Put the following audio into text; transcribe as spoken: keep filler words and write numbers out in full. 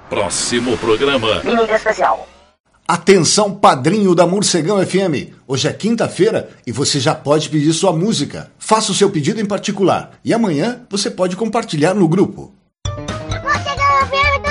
Próximo programa. Clínica Especial. Atenção, padrinho da Morcegão F M. Hoje é quinta-feira e você já pode pedir sua música. Faça o seu pedido em particular e amanhã você pode compartilhar no grupo. Morcegão F M